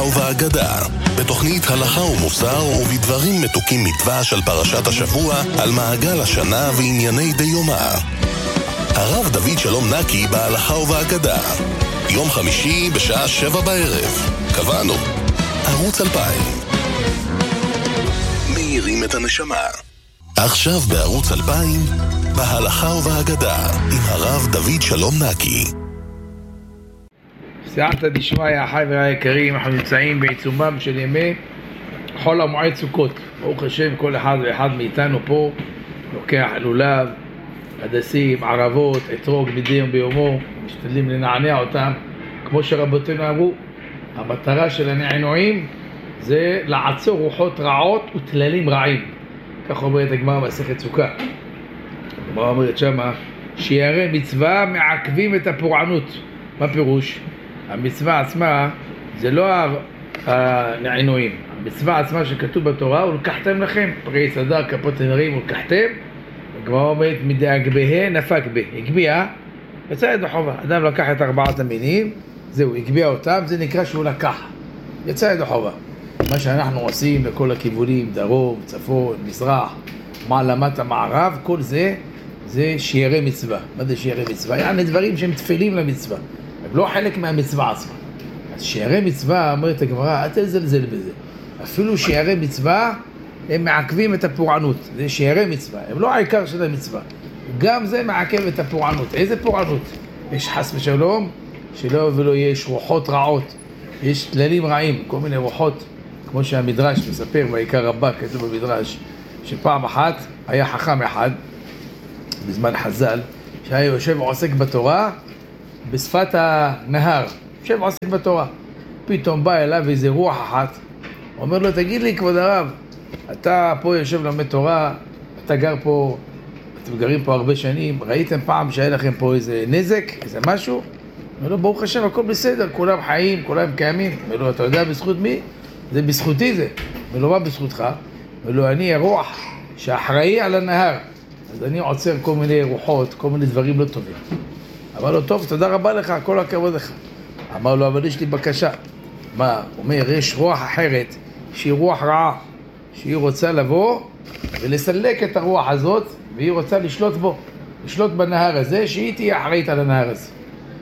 ובאגדה, בתוכנית הלכה ומוסר ובדברים מתוקים מדבש על פרשת השבוע, על מעגל השנה וענייני דיומא. הרב דוד שלום נקי בהלכה ובאגדה, יום חמישי בשעה 7 בערב. קבענו, ערוץ 2000. מאירים את הנשמה. עכשיו בערוץ 2000, בהלכה ובאגדה, עם הרב דוד שלום נקי. סייעתא דשמיא, אחי והיקרים, אנחנו נמצאים בעיצומם של ימי חול המועד סוכות. ברוך השם, כל אחד ואחד מאיתנו פה לוקח לולב, הדסים, ערבות, אתרוג מדי יום ביומו, משתדלים לנענע אותם. כמו שרבותינו אמרו, המטרה של הנענועים זה לעצור רוחות רעות וטללים רעים. כך אומרת הגמרא במסכת סוכה. הגמרא אומרת שמה, שיערי מצווה מעכבים את הפורענות. מה פירוש? המצווה עצמה זה לא הנענועים. המצווה עצמה שכתוב בתורה, ולקחתם לכם פרי צדר כפות תנרים ולקחתם. הגמרא אומרת, מדאגביהן נפק בה. הגביע, יצא יד בחובה. אדם לקח את 4 המינים, זהו, הגביע אותם, זה נקרא שהוא לקח. יצא יד בחובה. מה שאנחנו עושים בכל הכיוונים, דרום, צפון, מזרח, מעלה מטה, מערב, כל זה, זה שיערי מצווה. מה זה שיערי מצווה? יעני דברים שהם תפלים למצווה. הם לא חלק מהמצווה עצמה. אז שיערי מצווה, אומרת הגמרא, אל תזלזל בזה. אפילו שיערי מצווה, הם מעכבים את הפורענות. זה שיערי מצווה. הם לא העיקר של המצווה. גם זה מעכב את הפורענות. איזה פורענות? יש חס ושלום, שלא ולא יש רוחות רעות. יש טללים רעים, כל מיני רוחות. כמו שהמדרש מספר בעיקר רבה, כתוב במדרש, שפעם אחת היה חכם אחד, בזמן חז"ל, שהיה יושב ועוסק בתורה, בשפת הנהר, יושב ועוסק בתורה. פתאום בא אליו איזה רוח אחת, אומר לו, תגיד לי כבוד הרב, אתה פה יושב לומד תורה, אתה גר פה, אתם גרים פה הרבה שנים, ראיתם פעם שהיה לכם פה איזה נזק, איזה משהו? אומר לו, ברוך השם, הכל בסדר, כולם חיים, כולם קיימים. אומר לו, אתה יודע בזכות מי? זה בזכותי זה. אומר לו, מה בזכותך? אומר לו, אני הרוח שאחראי על הנהר. אז אני עוצר כל מיני רוחות, כל מיני דברים לא טובים. אמר לו, טוב, תודה רבה לך, כל הכבוד לך. אמר לו, אבל יש לי בקשה. מה? אומר, יש רוח אחרת, שהיא רוח רעה, שהיא רוצה לבוא ולסלק את הרוח הזאת, והיא רוצה לשלוט בו, לשלוט בנהר הזה, שהיא תהיה אחראית על הנהר הזה.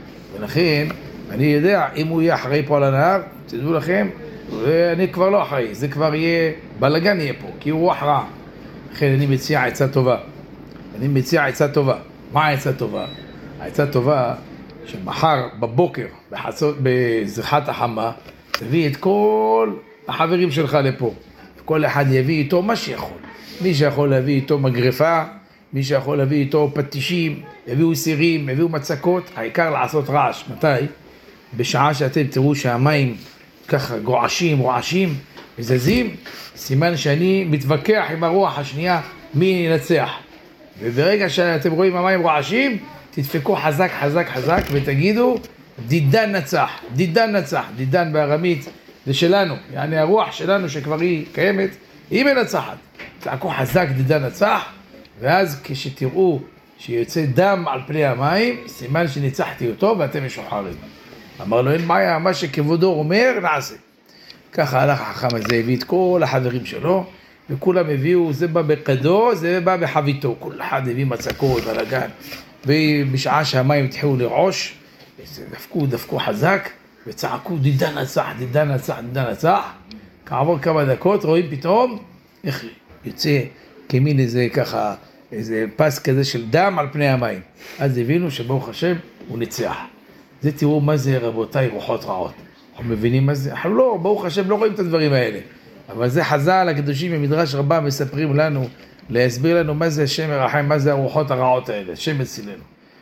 ולכן, אני יודע, אם הוא יהיה אחראי פה על הנהר, תדעו לכם, ואני כבר לא אחראי, זה כבר יהיה, בלגן יהיה פה, כי הוא רוח רע. לכן אני מציע עצה טובה. אני מציע עצה טובה. מה העצה טובה? העצה טובה שמחר בבוקר, בזריחת החמה, תביא את כל החברים שלך לפה. כל אחד יביא איתו מה שיכול. מי שיכול להביא איתו מגרפה, מי שיכול להביא איתו פטישים, יביאו סירים, יביאו מצקות, העיקר לעשות רעש. מתי? בשעה שאתם תראו שהמים ככה גועשים, רועשים, מזזים, סימן שאני מתווכח עם הרוח השנייה מי ינצח. וברגע שאתם רואים המים רועשים, תדפקו חזק חזק חזק ותגידו דידן נצח, דידן נצח. דידן בארמית זה שלנו, יעני הרוח שלנו שכבר היא קיימת, היא מנצחת. תעקו חזק דידן נצח, ואז כשתראו שיוצא דם על פני המים, סימן שניצחתי אותו ואתם משוחררים. אמר לו, אין בעיה, מה שכבודו אומר, נעשה. ככה הלך החכם הזה, הביא את כל החברים שלו, וכולם הביאו, זה בא בקדו, זה בא בחביתו. כל אחד הביא מצקות, בלגן. ובשעה שהמים התחילו לרעוש, דפקו חזק, וצעקו, דידן נצח, דידן נצח, דידן נצח. כעבור כמה דקות, רואים פתאום, איך יוצא כמין איזה ככה, איזה פס כזה של דם על פני המים. אז הבינו שברוך השם הוא ניצח. זה תראו מה זה רבותיי רוחות רעות. אנחנו מבינים מה זה? אנחנו לא, ברוך השם, לא רואים את הדברים האלה. אבל זה חז"ל הקדושים במדרש רבה מספרים לנו, להסביר לנו מה זה השם מרחם, מה זה הרוחות הרעות האלה, השם מצילנו.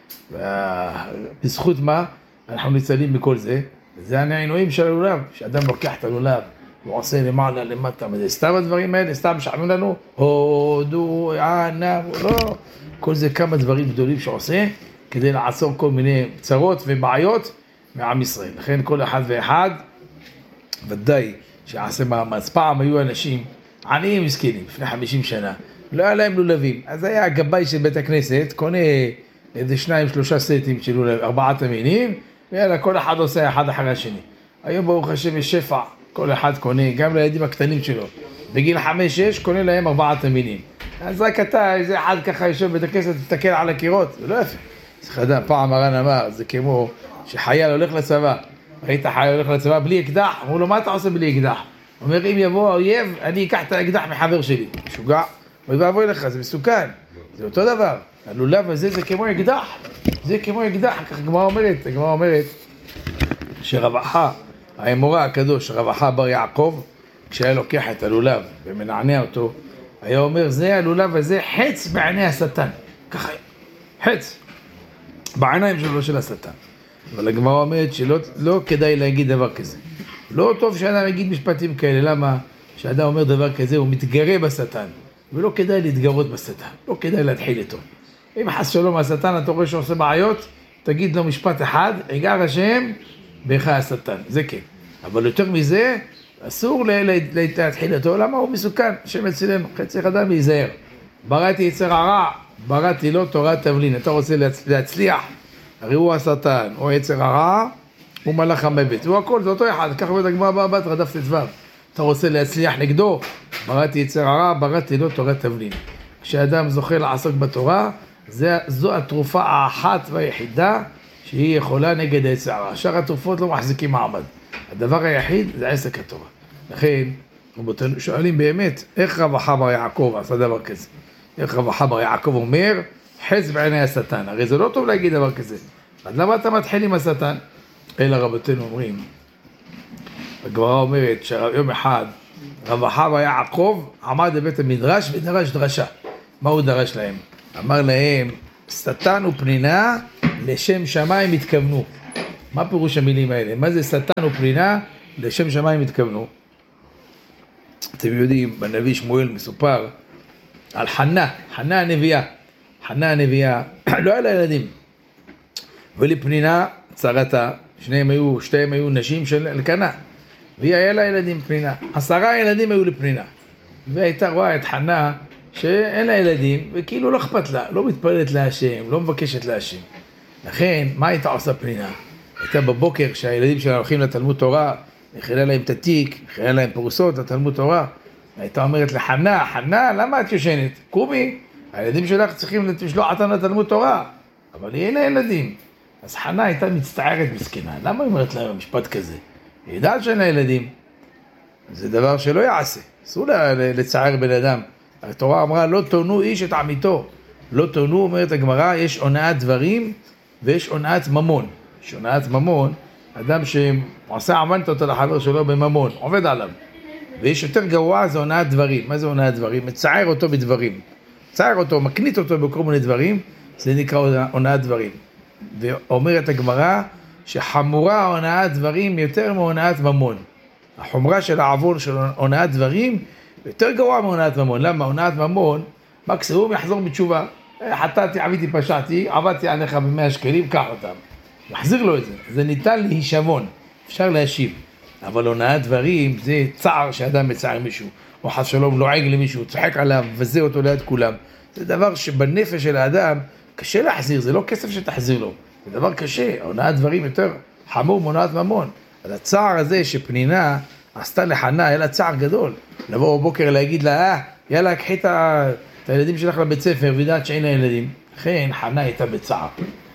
בזכות מה? אנחנו ניצלים מכל זה. וזה הנענועים של הלולב, שאדם לוקח את הלולב, הוא עושה למעלה למטה. זה סתם הדברים האלה, סתם שחמים לנו, הודו, ענב, לא. כל זה כמה דברים גדולים שעושה, כדי לעצור כל מיני צרות ובעיות מעם ישראל. לכן כל אחד ואחד, ודאי שעשה מאמץ. פעם היו אנשים עניים מסכנים, לפני 50 שנה, לא היה להם לולבים. אז היה הגבאי של בית הכנסת, קונה איזה 2-3 סטים של לולב, 4 המינים, ויאללה, כל אחד עושה אחד אחרי השני. היום ברוך השם יש שפע, כל אחד קונה, גם לילדים הקטנים שלו. בגיל 5-6 קונה להם 4 תמינים. אז רק אתה, איזה אחד ככה יושב בית הכנסת, תסתכל על הקירות, זה לא יפה. צריך לדעת, פעם הר"ן אמר, זה כמו שחייל הולך לצבא. ראית חייל הולך לצבא בלי אקדח? אמרו לו, מה אתה עושה בלי אקדח? הוא אומר, אם יבוא האויב, אני אקח את האקדח מחבר שלי. משוגע, אוי ואבוי לך, זה מסוכן. זה אותו דבר. הלולב הזה זה כמו אקדח. זה כמו אקדח. כך הגמרא אומרת, שרבחה, האמורה הקדוש, רבחה בר יעקב, כשהיה לוקח את הלולב ומנענע אותו, היה אומר, זה הלולב הזה חץ בעיני השטן. ככה, חץ. בעיניים שלו של השטן. אבל הגמרא אומרת שלא כדאי להגיד דבר כזה. לא טוב שאדם יגיד משפטים כאלה. למה? שאדם אומר דבר כזה, הוא מתגרה בשטן. ולא כדאי להתגרות בשטן. לא כדאי להתחיל איתו. אם חס שלום השטן, אתה רואה שעושה בעיות, תגיד לו משפט אחד, יגער השם, בך השטן. זה כן. אבל יותר מזה, אסור להתחיל איתו. למה הוא מסוכן? השם אצלנו. צריך אדם להיזהר. בראתי יצר הרע, בראתי לו תורת תבלין. אתה רוצה להצליח, הרי הוא השטן, או יצר הרע, הוא מלאך המוות. הוא הכל, זה אותו אחד. כך בית הגמרא בבא, דף ט"ו. אתה רוצה להצליח נגדו, בראתי יצר הרע, בראתי לו תורת תבלין. כשאדם זוכה לעסוק בתורה, זו התרופה האחת והיחידה שהיא יכולה נגד יצר הרע. שאר התרופות לא מחזיקים מעמד. הדבר היחיד זה עסק התורה. לכן, רבותינו שואלים באמת, איך רבחה בר יעקב עשה דבר כזה? איך רבחה בר יעקב אומר, חץ בעיני השטן. הרי זה לא טוב להגיד דבר כזה. אז למה אתה מתחיל עם השטן? אלא רבותינו אומרים, הגמרא אומרת שיום אחד רבחה בר יעקב עמד בבית המדרש ודרש דרשה. מה הוא דרש להם? אמר להם, שטן ופנינה לשם שמיים התכוונו. מה פירוש המילים האלה? מה זה שטן ופנינה לשם שמיים התכוונו? אתם יודעים, בנביא שמואל מסופר על חנה הנביאה. חנה הנביאה, לא היה לה ילדים. ולפנינה צרתה, שתיהם היו נשים של אלקנה. והיא היה לה ילדים פנינה. 10 ילדים היו לפנינה. והייתה רואה את חנה שאין לה ילדים, וכאילו לא אכפת לה, לא מתפללת להשם, לא מבקשת להשם. לכן, מה הייתה עושה פנינה? הייתה בבוקר שהילדים שלה הולכים לתלמוד תורה, הכינה להם את התיק, הכינה להם פרוסות לתלמוד תורה. הייתה אומרת לחנה, חנה, למה את יושנת? קומי, הילדים שלך צריכים לשלוח אותם לתלמוד תורה, אבל אין לה ילדים. אז חנה הייתה מצטערת מסכנה. למה היא אומרת להם משפט כזה? היא יודעת שאין לה ילדים. זה דבר שלא יעשה. אסור לצער בן אדם. התורה אמרה, לא תונו איש את עמיתו. לא תונו, אומרת הגמרא, יש הונאת דברים ויש הונאת ממון. יש הונאת ממון, אדם שעושה עמנת אותו לחבר שלו בממון, עובד עליו. ויש יותר גרוע, זה הונאת דברים. מה זה הונאת דברים? מצער אותו בדברים. מצער אותו, מקנית אותו בכל מיני דברים, זה נקרא הונאת דברים. ואומרת הגמרא, שחמורה הונאת דברים יותר מהונאת ממון. החומרה של העוון של הונאת דברים, יותר גרוע מהונאת ממון. למה? הונאת ממון, מקסימום יחזור בתשובה. חטאתי, עביתי, פשעתי, עבדתי עליך ב100 שקלים, קח אותם. יחזיר לו את זה. זה ניתן להישבון, אפשר להשיב. אבל הונאת דברים זה צער שאדם מצער מישהו, או חס שלום לועג למישהו, צוחק עליו, וזה אותו ליד כולם. זה דבר שבנפש של האדם קשה להחזיר, זה לא כסף שתחזיר לו. זה דבר קשה, הונאת דברים יותר חמור מהונאת ממון. אז הצער הזה שפנינה עשתה לחנה, היה לה צער גדול. לבוא בבוקר להגיד לה, יאללה, קחי את הילדים שלך לבית ספר, וידעת שאין לה ילדים. לכן חנה הייתה בצער.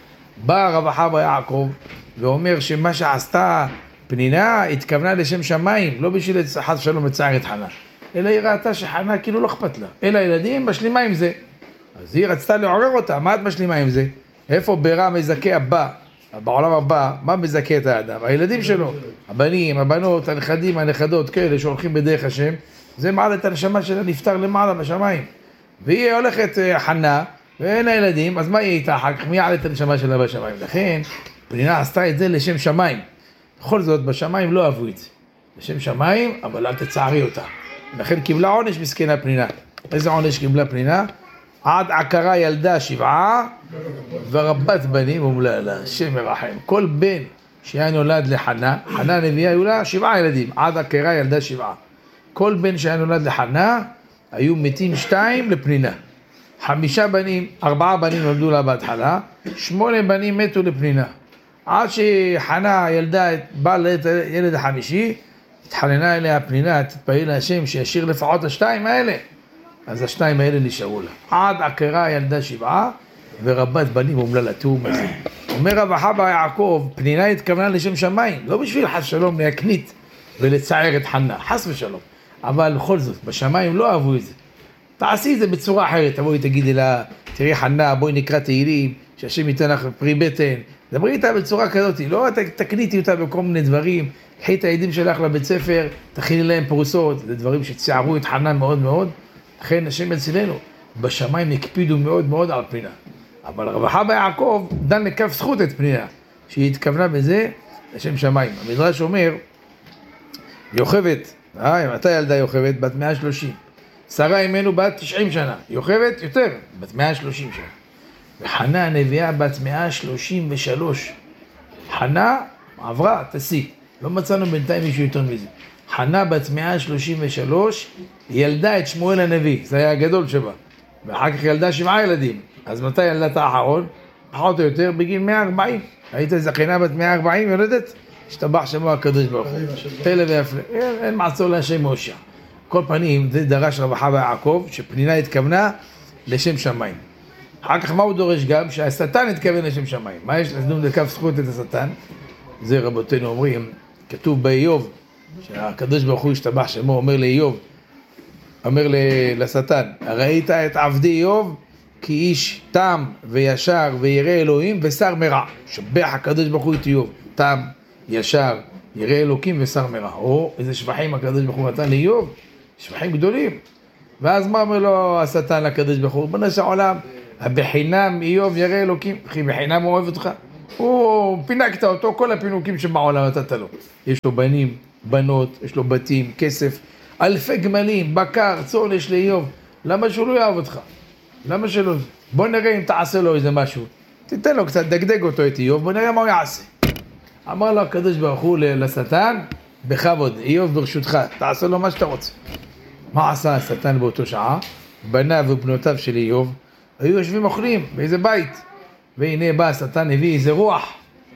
בא רבחה בר יעקב ואומר שמה שעשתה פנינה התכוונה לשם שמיים, לא בשביל חס ושלום לצער את חנה. אלא היא ראתה שחנה כאילו לא אכפת לה. אלא ילדים משלימה עם זה. אז היא רצתה לעורר אותה, מה את משלימה עם זה? איפה ברע מזכה הבא? בעולם הבא, מה מזכה את האדם? הילדים שלו, הבנים, הבנות, הנכדים, הנכדות, כאלה שהולכים בדרך השם, זה מעלה את הנשמה שלה נפטר למעלה בשמיים. והיא הולכת חנה, ואין הילדים, אז מה היא איתה? אחר כך מי יעלה את הנשמה שלה בשמיים? לכן, פנינה עשתה את זה לשם שמיים. בכל זאת, בשמיים לא אהבו את זה. לשם שמיים, אבל אל תצערי אותה. לכן קיבלה עונש מסכנה פנינה. איזה עונש קיבלה פנינה? עד עקרה ילדה 7 ורבת בנים אומללה, השם ירחם. כל בן שהיה נולד לחנה, חנה הנביאה היו לה 7 ילדים, עד עקרה ילדה 7. כל בן שהיה נולד לחנה, היו מתים 2 לפנינה. 5 בנים, 4 בנים נולדו לה בהתחלה, 8 בנים מתו לפנינה. עד שחנה ילדה, באה לילד החמישי, התחננה אליה פנינה, תתפלל להשם שישאיר לפחות השתיים האלה. אז השתיים האלה נשארו לה. עד עקרה ילדה 7 ורבת בנים אומללתו מזה. אומר רב אחא יעקב, פנינה התכוונה לשם שמיים, לא בשביל חס שלום להקנית ולצער את חנה, חס ושלום. אבל בכל זאת, בשמיים לא אהבו את זה. תעשי את זה בצורה אחרת, תבואי תגידי לה, תראי חנה, בואי נקרא תהילים, שהשם ייתן לך פרי בטן, דברי איתה בצורה כזאת, לא תקניתי אותה בכל מיני דברים, קחי את הילדים שלך לבית ספר, תכיני להם פרוסות, זה דברים שצערו את חנה מאוד מאוד, לכן השם אצלנו, בשמיים הקפידו מאוד מאוד על פנינה. אבל רב אחא יעקב דן לכף זכות את פנינה, שהיא התכוונה בזה לשם שמיים. המדרש אומר, יוכבת, מתי ילדה יוכבת? בת 130. שרה אמנו בת 90 שנה, יוכבת יותר, בת 130 שנה. וחנה הנביאה בת 133. חנה עברה, תסי. לא מצאנו בינתיים מישהו יותר מזה. חנה בת 133 ילדה את שמואל הנביא, זה היה הגדול שבה. ואחר כך ילדה 7 ילדים. אז מתי ילדה את האחרון? פחות או יותר בגיל 140. היית זקנה בת 140 יולדת? השתבח שמו הקדוש ברוך הוא. פלא ויפלא. אין מעצור להשם מושיע. כל פנים, זה דרש רב אחא יעקב, שפנינה התכוונה לשם שמיים. אחר כך מה הוא דורש גם? שהשטן התכוון לשם שמיים. מה יש לדון לכף זכות את השטן? זה רבותינו אומרים, כתוב באיוב, שהקדוש ברוך הוא השתבח שמו, אומר לאיוב, אומר לשטן, ראית את עבדי איוב כי איש תם וישר וירא אלוהים ושר מרע. שבח הקדוש ברוך הוא את איוב, תם, ישר, ירא אלוקים ושר מרע. או איזה שבחים הקדוש ברוך הוא נתן לאיוב, שבחים גדולים. ואז מה אומר לו השטן לקדוש ברוך הוא? ריבונו של עולם, בחינם איוב ירא אלוקים, אחי בחינם הוא אוהב אותך. הוא פינקת אותו, כל הפינוקים שבעולם נתת לו. יש לו בנים, בנות, יש לו בתים, כסף, אלפי גמלים, בקר, צאן יש לאיוב. למה שהוא לא יאהב אותך? למה שלא? בוא נראה אם תעשה לו איזה משהו. תיתן לו קצת, דגדג אותו את איוב, בוא נראה מה הוא יעשה. אמר לו הקדוש ברוך הוא לשטן, בכבוד, איוב ברשותך, תעשה לו מה שאתה רוצה. מה עשה השטן באותו שעה? בניו ובנותיו של איוב, היו יושבים אוכלים באיזה בית. והנה בא השטן, הביא איזה רוח.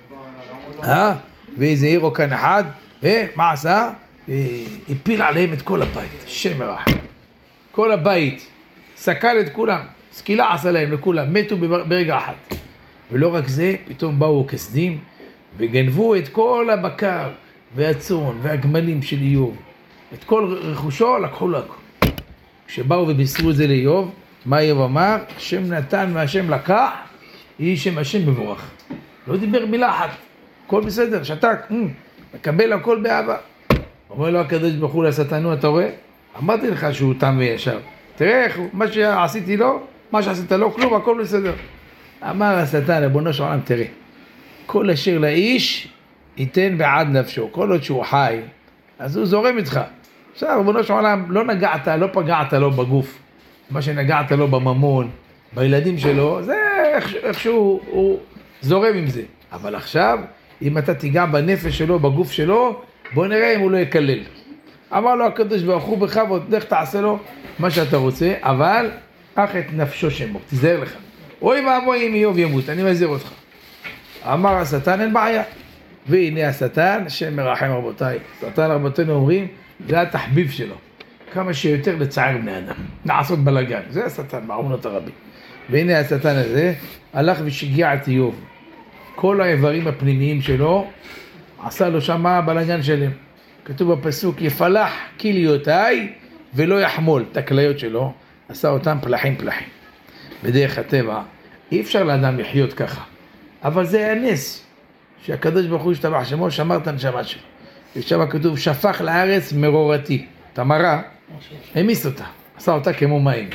ואיזה הירו כאן אחד, ומה עשה? הפיל עליהם את כל הבית, שם מרחם. כל הבית, סקל את כולם, סקילה עשה להם לכולם, מתו ברגע אחד. ולא רק זה, פתאום באו כסדים, וגנבו את כל הבקר, והצאן, והגמלים של איוב. את כל רכושו לקחו לו. כשבאו ובישרו את זה לאיוב, מה איוב אמר? השם נתן והשם לקח, יהי שם השם מבורך. לא דיבר מילה אחת, הכל בסדר, שתק, מקבל הכל באהבה. אומר לו הקדוש ברוך הוא לשטן, אתה רואה? אמרתי לך שהוא תם וישר. תראה איך, מה שעשיתי לו, מה שעשית לו, כלום, הכל בסדר. אמר השטן, ריבונו של עולם, תראה, כל אשר לאיש ייתן בעד נפשו, כל עוד שהוא חי, אז הוא זורם איתך. עכשיו, ריבונו של עולם, לא נגעת, לא פגעת לו בגוף, מה שנגעת לו בממון, בילדים שלו, זה איכשהו הוא זורם עם זה. אבל עכשיו, אם אתה תיגע בנפש שלו, בגוף שלו, בוא נראה אם הוא לא יקלל. אמר לו הקדוש ברוך הוא בכבוד, לך תעשה לו מה שאתה רוצה, אבל אך את נפשו שמו, תזהר לך. אוי ואבוי אם איוב ימות, אני מזהיר אותך. אמר השטן, אין בעיה. והנה השטן, השם מרחם רבותיי. השטן רבותינו אומרים, זה התחביב שלו. כמה שיותר לצער בני אדם, לעשות בלגן. זה השטן, בארמונות הרבים. והנה השטן הזה, הלך ושיגע את איוב. כל האיברים הפנימיים שלו, עשה לו שמה בלגן שלהם. כתוב בפסוק, יפלח כליותיי ולא יחמול. את הכליות שלו, עשה אותם פלחים פלחים. בדרך הטבע, אי אפשר לאדם לחיות ככה. אבל זה היה נס, שהקדוש ברוך הוא השתבח שמו, שמר את הנשמה שלו. ושם כתוב, שפך לארץ מרורתי. את המרה, המיס אותה, עשה אותה כמו מים.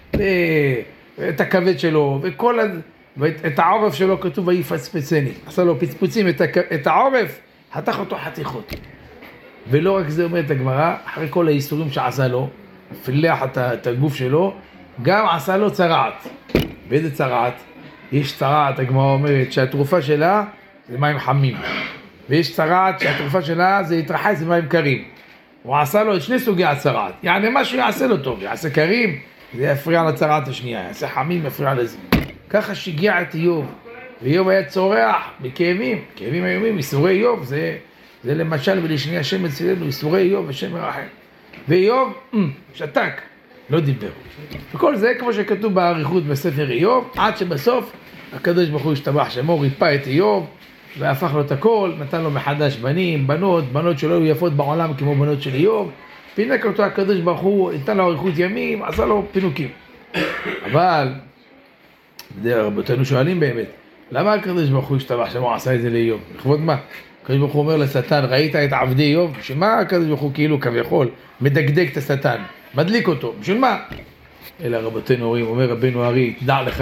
ואת הכבד שלו, ואת העורף שלו כתוב, ויפצפצני. עשה לו פצפוצים, את העורף, חתך אותו חתיכות. ולא רק זה אומרת הגמרא, אחרי כל האיסורים שעשה לו, פילח את הגוף שלו, גם עשה לו צרעת. באיזה צרעת? יש צרעת, הגמרא אומרת, שהתרופה שלה זה מים חמים. ויש צרעת שהתרופה שלה זה יתרחץ במים קרים. הוא עשה לו את שני סוגי הצרעת. יעני משהו יעשה לו טוב, יעשה קרים, זה יפריע לצרעת השנייה, יעשה חמים, יפריע לזה. ככה שיגע את איוב. ואיוב היה צורח בכאבים, כאבים איומים, איסורי איוב, זה זה למשל ולשני השם אצלנו, איסורי איוב ושם מרחם. ואיוב שתק, לא דיבר. וכל זה כמו שכתוב באריכות בספר איוב, עד שבסוף הקדוש ברוך הוא השתבח שמו, ריפא את איוב, והפך לו את הכל, נתן לו מחדש בנים, בנות שלא היו יפות בעולם כמו בנות של איוב, פינק אותו הקדוש ברוך הוא, נתן לו אריכות ימים, עשה לו פינוקים. אבל, רבותינו שואלים באמת, למה הקדוש ברוך הוא השתבח שמו עשה את זה לאיוב? לכבוד מה? הקדוש ברוך הוא אומר לשטן, ראית את עבדי איוב? שמה הקדוש ברוך הוא כאילו כביכול מדגדג את השטן, מדליק אותו, בשביל מה? אלא רבותינו אומרים, אומר רבנו ארי, תדע לך,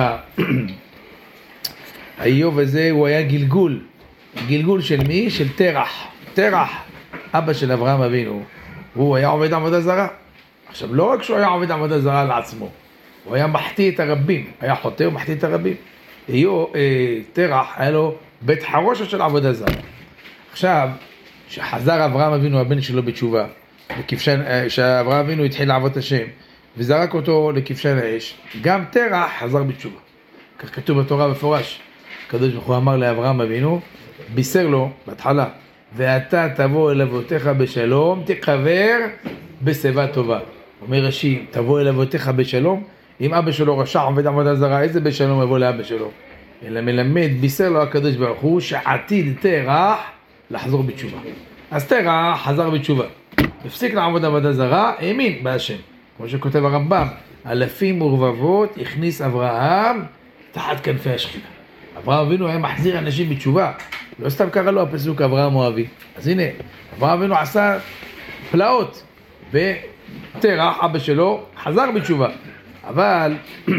האיוב הזה הוא היה גלגול, גלגול של מי? של תרח, תרח, אבא של אברהם אבינו, הוא היה עובד עבודה זרה. עכשיו לא רק שהוא היה עובד עבודה זרה לעצמו, הוא היה מחטיא את הרבים, היה חוטא ומחטיא את הרבים. תרח היה לו בית חרושת של עבודה זרה. עכשיו, שחזר אברהם אבינו הבן שלו בתשובה, שאברהם אבינו התחיל לעבוד את השם, וזרק אותו לכבשן האש, גם תרח חזר בתשובה. כך כתוב בתורה בפורש. הקדוש ברוך הוא אמר לאברהם אבינו, בישר לו בהתחלה, ואתה תבוא אל אבותיך בשלום, תקבר בשיבה טובה. אומר רש"י, תבוא אל אבותיך בשלום, אם אבא שלו רשע עובד עבודה זרה, איזה בשלום יבוא לאבא שלו? אלא מלמד, בישר לו הקדוש ברוך הוא, שעתיד תרח לחזור בתשובה. אז תרח חזר בתשובה. הפסיק לעבוד עבודה זרה, האמין בהשם. כמו שכותב הרמב"ם, אלפים ורבבות הכניס אברהם תחת כנפי השכינה. אברהם אבינו היה מחזיר אנשים בתשובה. לא סתם קרא לו הפסוק אברהם אוהבי. אז הנה, אברהם אבינו עשה פלאות. ותרח, אבא שלו, חזר בתשובה. אבל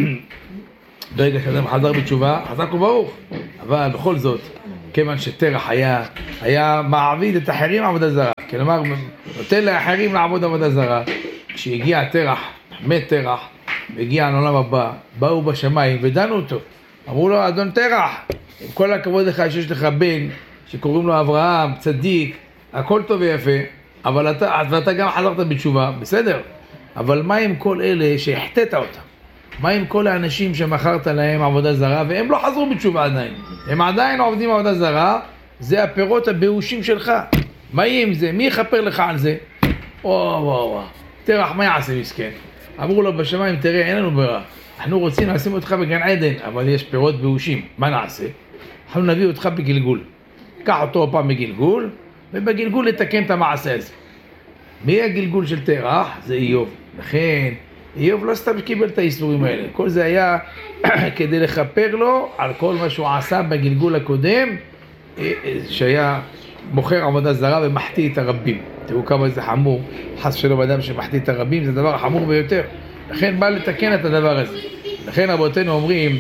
ברגע שאדם חזר בתשובה, חזק וברוך. אבל בכל זאת, כיוון שתרח היה מעביד את האחרים לעבודה זרה. כלומר, נותן לאחרים לעבוד עבודה זרה. כשהגיע תרח, מת תרח, והגיע לעולם הבא, באו בשמיים ודנו אותו. אמרו לו, אדון תרח, עם כל הכבוד לך שיש לך בן, שקוראים לו אברהם, צדיק, הכל טוב ויפה, אבל אתה גם חזרת בתשובה, בסדר. אבל מה עם כל אלה שהחטאת אותם? מה עם כל האנשים שמכרת להם עבודה זרה, והם לא חזרו בתשובה עדיין? הם עדיין עובדים עבודה זרה, זה הפירות הבאושים שלך. מה יהיה עם זה? מי יכפר לך על זה? וואו. תרח, מה יעשה מסכן? אמרו לו בשמיים, תראה, אין לנו ברירה. אנחנו רוצים לשים אותך בגן עדן, אבל יש פירות באושים. מה נעשה? אנחנו נביא אותך בגלגול. קח אותו פעם בגלגול, ובגלגול לתקן את המעשה הזה. מי הגלגול של תרח? זה איוב. לכן, איוב לא סתם קיבל את האיסורים האלה. כל זה היה כדי לכפר לו על כל מה שהוא עשה בגלגול הקודם, שהיה מוכר עבודה זרה ומחטיא את הרבים. תראו כמה זה חמור, חס ושלום אדם שמחטיא את הרבים, זה הדבר החמור ביותר. לכן בא לתקן את הדבר הזה. לכן רבותינו אומרים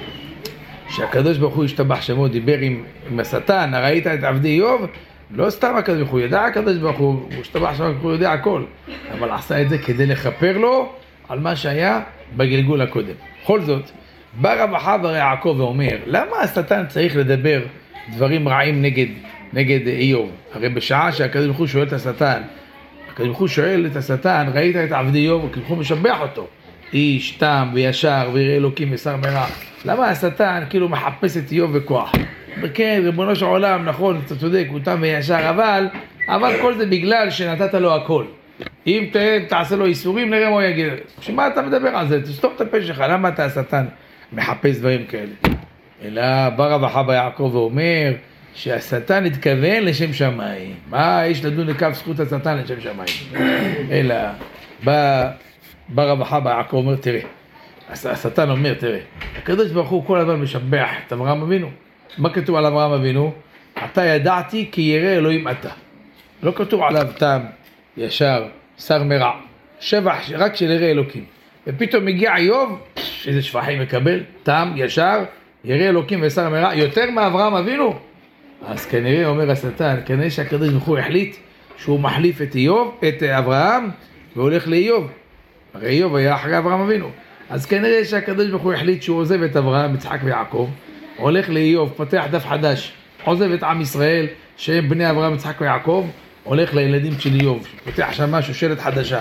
שהקדוש ברוך הוא השתבח שמו, דיבר עם השטן, ראית את עבדי איוב? לא סתם הקדוש ברוך הוא ידע, הקדוש ברוך הוא השתבח שמו, הוא יודע הכל. אבל עשה את זה כדי לכפר לו על מה שהיה בגלגול הקודם. בכל זאת, בא רב אחבר יעקב ואומר, למה השטן צריך לדבר דברים רעים נגד איוב? הרי בשעה שהקדוש ברוך הוא שואל את השטן, הקדוש ברוך הוא שואל את השטן, ראית את עבדי איוב? הקדוש ברוך הוא משבח אותו. איש, תם וישר וירא אלוקים ושר מרע. למה השטן כאילו מחפש את איוב בכוח? כן, ריבונו של עולם, נכון, אתה צודק, הוא תם וישר, אבל כל זה בגלל שנתת לו הכל. אם תעשה לו איסורים, נראה מה הוא יגיד. שמה אתה מדבר על זה? תסתום את הפה שלך, למה אתה השטן מחפש דברים כאלה? אלא בא רב אחבר יעקב ואומר שהשטן התכוון לשם שמיים. מה יש לדון לכף זכות השטן לשם שמיים? אלא בא רב אחבר יעקב אומר, תראה, השטן אומר, תראה, הקדוש ברוך הוא כל הזמן משבח את אברהם אבינו. מה כתוב על אברהם אבינו? אתה ידעתי כי ירא אלוהים אתה. לא כתוב עליו תם, ישר, שר מרע. שבח רק של ירא אלוקים. ופתאום מגיע איוב, איזה שבחים מקבל, תם, ישר, ירא אלוקים ושר מרע, יותר מאברהם אבינו. אז כנראה, אומר השטן, כנראה שהקדוש ברוך הוא החליט שהוא מחליף את אברהם והולך לאיוב. הרי איוב היה אחרי אברהם אבינו. אז כנראה שהקדוש ברוך הוא החליט שהוא עוזב את אברהם, יצחק ויעקב, הולך לאיוב, פותח דף חדש, עוזב את עם ישראל, שהם בני אברהם, יצחק ויעקב, הולך לילדים של איוב, פותח שם משהו, שלט חדשה.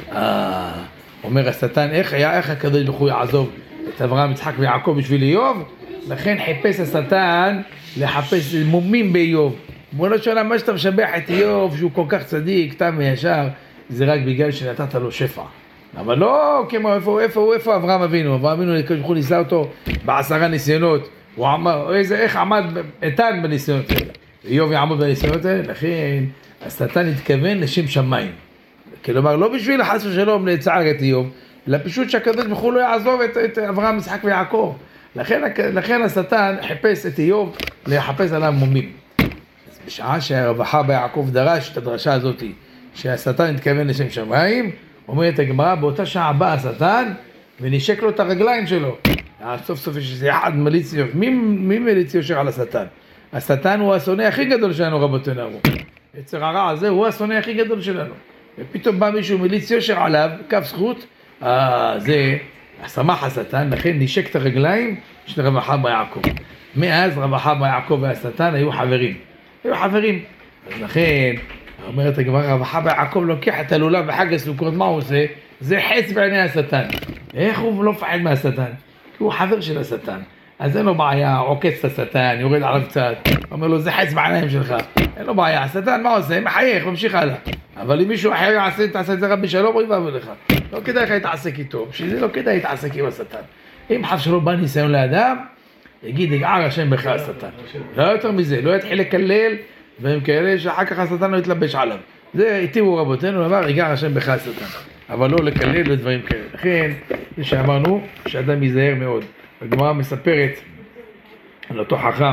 אומר השטן, איך הקדוש ברוך הוא יעזוב את אברהם, יצחק ויעקב בשביל איוב? לכן חיפש השטן לחפש מומים באיוב. בוא שואל, מה שאתה משבח את איוב, שהוא כל כך צדיק, תם וישר, זה רק בגלל שנתת לו שפע. אבל לא כמו איפה אברהם אבינו? אברהם אבינו לקחו ניסה אותו ב10 ניסיונות. הוא אמר, איך עמד איתן בניסיונות האלה? איוב יעמוד בניסיונות האלה, לכן השטן התכוון לשם שמיים. כלומר, לא בשביל חס ושלום לצער את איוב, אלא פשוט שהקדוש ברוך הוא לא יעזוב את אברהם, יצחק ויעקב. לכן השטן חיפש את איוב לחפש עליו מומים. בשעה שהרווחה ביעקב דרש את הדרשה הזאת, שהשטן התכוון לשם שמיים, אומרת הגמרא, באותה שעה בא השטן ונשק לו את הרגליים שלו. סוף סוף יש איזה אחד מליץ יושר. מי מליץ יושר על השטן? השטן הוא השונא הכי גדול שלנו, רבותינו אמרו. יצר הרע הזה הוא השונא הכי גדול שלנו. ופתאום בא מישהו מליץ יושר עליו, כף זכות, זה שמח השטן, לכן נשק את הרגליים של רווחה ביעקב. מאז רווחה ביעקב והשטן היו חברים. אז לכן, אומרת הגמרא, רווחה ביעקב לוקח את הלולב בחג הסוכות, מה הוא עושה? זה חץ בעיני השטן. איך הוא לא מפחד מהשטן? כי הוא חבר של השטן. אז אין לו בעיה, עוקץ את השטן, יורד עליו קצת, אומר לו, זה חץ בעיניים שלך. אין לו בעיה, השטן מה עושה? מחייך, ממשיך הלאה. אבל אם מישהו אחר תעשה את זה רבי שלום, אוי ואבוי לך. לא כדאי לך להתעסק איתו, בשביל זה לא כדאי להתעסק עם השטן. אם חס שלום בא ניסיון לאדם, יגיד, יגער השם בך השטן. לא יותר מזה, לא יתחיל לקלל, והם כאלה שאחר כך השטן לא יתלבש עליו. זה היטיבו רבותינו, לומר, יגער השם בך השטן. אבל לא לקלל ודברים כאלה. לכן, זה שאמרנו, שאדם ייזהר מאוד. הגמרא מספרת על אותו חכם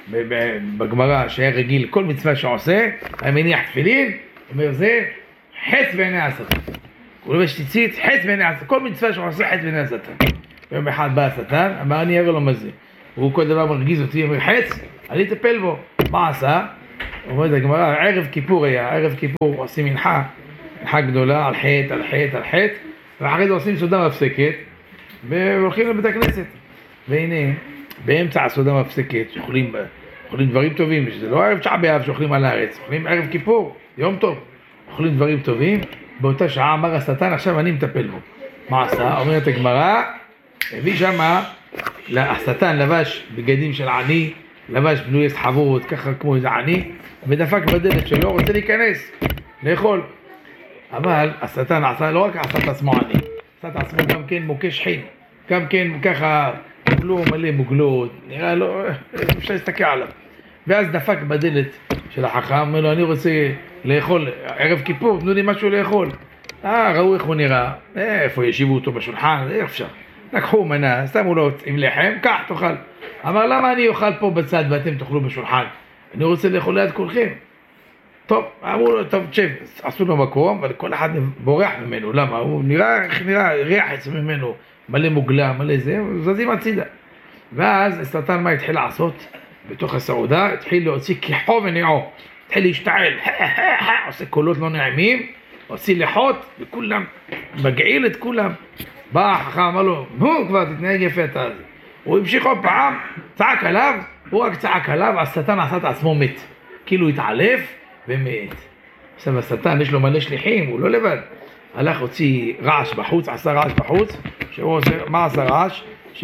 בגמרא שהיה רגיל, כל מצווה שעושה, היה מניח תפילין, אומר זה חץ בעיני השטן. הוא לובש ציצית, חץ בעיני השטן. כל מצווה שעושה, חץ בעיני השטן. יום אחד בא השטן, אמר אני אראה לו מה זה. הוא כל דבר מרגיז אותי, אומר חץ, אני אטפל בו. מה עשה? אומרת הגמרא, ערב כיפור היה, ערב כיפור עושים מנחה גדולה על חטא, ואחרי זה עושים סעודה מפסקת, והולכים לבית הכנסת. והנה, באמצע הסעודה מפסקת, שאוכלים דברים טובים, שזה לא ערב תשעה באב שאוכלים על הארץ, אוכלים ערב כיפור, יום טוב, אוכלים דברים טובים, באותה שעה אמר השטן, עכשיו אני מטפל בו. מה עשה? אומרת הגמרא, הביא שמה, השטן לבש בגדים של עני, לבש בנוי סחבות, ככה כמו איזה עני, ודפק בדלת שלו, רוצה להיכנס, לאכול. אבל השטן עשה, לא רק עשה את עצמו עני, עשה את עצמו גם כן מוכה שחין, גם כן ככה מלא מוגלות, נראה לו, אפשר להסתכל עליו. ואז דפק בדלת של החכם, אומר לו, אני רוצה לאכול, ערב כיפור, תנו לי משהו לאכול. ראו איך הוא נראה, איפה ישיבו אותו בשולחן, איך אפשר. לקחו מנה, שמו לו עם לחם, קח, תאכל. אמר, למה אני אוכל פה בצד ואתם תאכלו בשולחן? אני רוצה לאכול ליד כולכם. טוב, אמרו לו, טוב, תשב, עשו לו מקום, אבל כל אחד בורח ממנו, למה? הוא נראה ריח אצל ממנו, מלא מוגלה, מלא זה, זזים הצידה. ואז השטן מה התחיל לעשות? בתוך הסעודה, התחיל להוציא כיחו ונעו, התחיל להשתעל, עושה קולות לא נעימים, עושה לחות, וכולם, מגעיל את כולם. בא החכם, אמר לו, כבר תתנהג יפה אתה הזה. הוא המשיך עוד פעם, צעק עליו, הוא רק צעק עליו, השטן עשה את עצמו מת. כאילו התעלף ומת. עכשיו השטן יש לו מלא שליחים, הוא לא לבד. הלך הוציא רעש בחוץ, עשה רעש בחוץ, מה עשה רעש?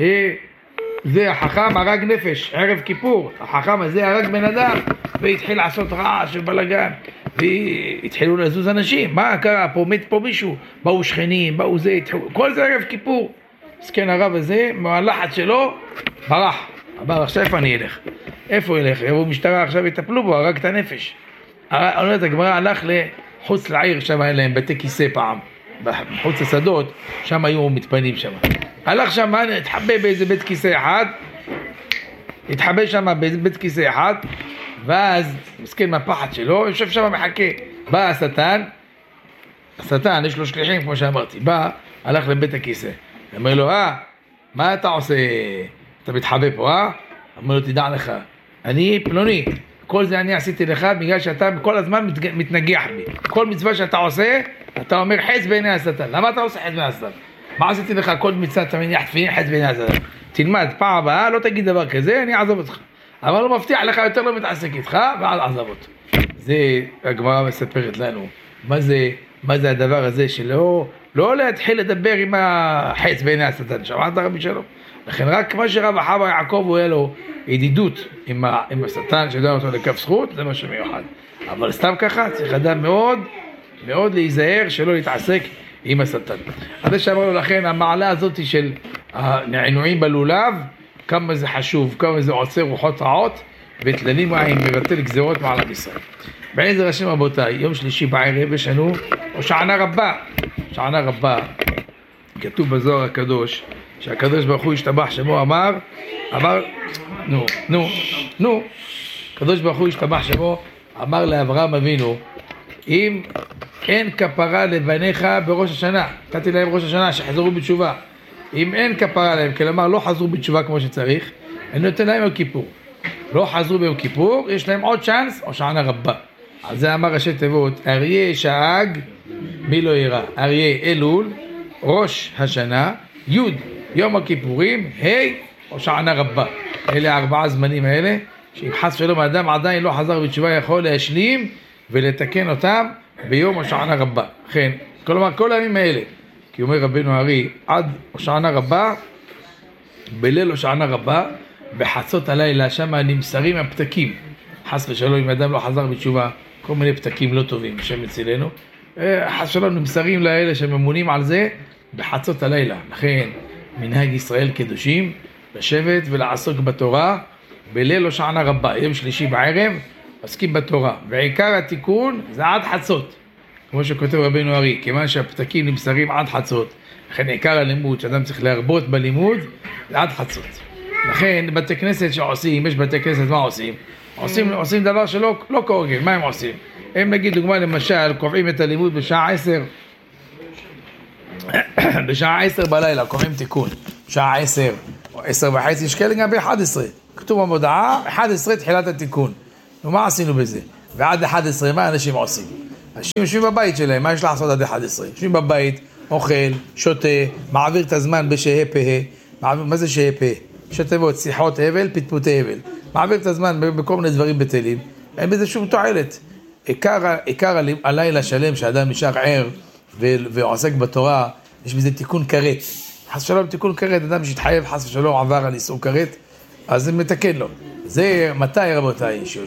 שזה החכם הרג נפש, ערב כיפור, החכם הזה הרג בן אדם, והתחיל לעשות רעש ובלגן, והתחילו לזוז אנשים, מה קרה? פה מת פה מישהו, באו שכנים, באו זה, כל זה ערב כיפור. סכן הרב הזה, מהלחץ שלו, ברח. אמר, עכשיו איפה אני אלך? איפה ילך? יבואו משטרה עכשיו יטפלו בו, הרג את הנפש. אומרת הגמרא הלך לחוץ לעיר, שם היה להם בתי כיסא פעם, בחוץ השדות, שם היו מתפנים שם. הלך שם, התחבא באיזה בית כיסא אחד, ואז מסכן מהפחד שלו, יושב שם מחכה. בא השטן, יש לו שליחים כמו שאמרתי, בא, הלך לבית הכיסא. אומר לו, מה אתה עושה? אתה מתחבא פה, אומר לו, תדע לך, אני פלוני, כל זה אני עשיתי לך בגלל שאתה כל הזמן מתנגח בי. כל מצווה שאתה עושה, אתה אומר חץ בעיני השטן. למה אתה עושה חץ בעיני השטן? מה עשיתי לך? כל מצווה אתה מניח תפילין חץ בעיני השטן. תלמד, פעם הבאה, לא תגיד דבר כזה, אני אעזוב אותך. אבל לא מבטיח לך יותר לא מתעסק איתך, ואז עזוב אותו. זה הגמרא מספרת לנו. מה זה הדבר הזה שלא להתחיל לדבר עם החץ בעיני השטן? שמעת רבי שלום? לכן רק מה שרב אחאב יעקב הוא היה לו ידידות עם השטן שידע אותו לכף זכות, זה מה שמיוחד. אבל סתם ככה צריך לדעת מאוד מאוד להיזהר שלא להתעסק עם השטן. אז שאמרנו לכן, המעלה הזאת של הנענועים בלולב, כמה זה חשוב, כמה זה עוצר רוחות רעות, ותלנים רעים מבטל גזירות מעל ישראל. בעזר השם רבותיי, יום שלישי בערב יש לנו הושענא רבה. הושענא רבה, כתוב בזוהר הקדוש, שהקדוש ברוך הוא השתבח שמו אמר, הקדוש ברוך הוא השתבח שמו אמר לאברהם אבינו, אם אין כפרה לבניך בראש השנה, נתתי להם ראש השנה שחזרו בתשובה, אם אין כפרה להם, כלומר לא חזרו בתשובה כמו שצריך, אני נותן להם יום כיפור, לא חזרו ביום כיפור, יש להם עוד צ'אנס, הושענא רבה. על זה אמר ראשי תיבות, אריה שאג מי לא ירא, אריה אלול ראש השנה, י' יום הכיפורים, הושענא רבה. אלה 4 זמנים האלה, שאם חס ושלום האדם עדיין לא חזר בתשובה, יכול להשלים ולתקן אותם ביום הושענא רבה. לכן, כלומר כל הימים האלה, כי אומר רבנו הארי, עד הושענא רבה, בליל הושענא רבה, בחצות הלילה, שם נמסרים הפתקים. חס ושלום, אם האדם לא חזר בתשובה, כל מיני פתקים לא טובים, שם אצלנו. חס ושלום נמסרים לאלה שממונים על זה, בחצות הלילה. לכן, מנהג ישראל קדושים, לשבת ולעסוק בתורה, בליל הושענא רבה, יום שלישי בערב, עסקים בתורה. ועיקר התיקון זה עד חצות. כמו שכותב רבנו הארי, כיוון שהפתקים נמסרים עד חצות, לכן עיקר הלימוד, שאדם צריך להרבות בלימוד, זה עד חצות. לכן בתי כנסת שעושים, יש בתי כנסת מה עושים? עושים דבר שלא כהוגן. מה הם עושים? הם נגיד דוגמה למשל, קובעים את הלימוד בשעה 10, בשעה 10 בלילה, קובעים תיקון, שעה 10 או 10:30, יש כאלה גם ב-11, כתוב במודעה, 11 תחילת התיקון. ומה עשינו בזה? ועד 11, מה אנשים עושים? אנשים יושבים בבית שלהם, מה יש לעשות עד 11? יושבים בבית, אוכל, שותה, מעביר את הזמן בשהה פהה. מה זה שהה פהה? שתיבות, שיחות הבל, פטפוטי הבל. מעביר את הזמן בכל מיני דברים בטלים, אין בזה שום תועלת. עיקר הלילה שלם שאדם נשאר ער ועוסק בתורה, יש בזה תיקון כרת. חס ושלום תיקון כרת, אדם שהתחייב חס ושלום עבר על איסור כרת, אז זה מתקן לו. זה מתי רבותיי?